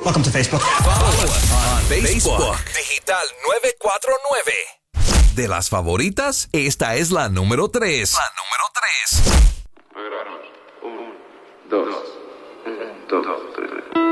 Welcome to Facebook. Follow us on Facebook. Digital 949. De las favoritas, esta es la número 3. La número 3. 1, 2, 1, 2, 3.